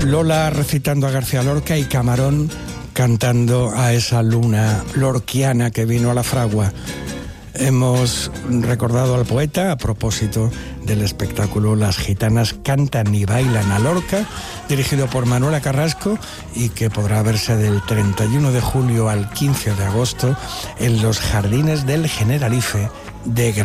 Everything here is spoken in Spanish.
Lola recitando a García Lorca y Camarón cantando a esa luna lorquiana que vino a la fragua. Hemos recordado al poeta a propósito del espectáculo Las gitanas cantan y bailan a Lorca, dirigido por Manuela Carrasco y que podrá verse del 31 de julio al 15 de agosto en los Jardines del Generalife de Granada.